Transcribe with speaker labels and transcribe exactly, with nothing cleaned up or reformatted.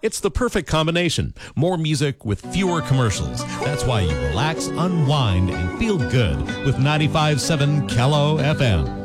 Speaker 1: It's the perfect combination. More music with fewer commercials. That's why you relax, unwind, and feel good with ninety-five point seven Kello F M.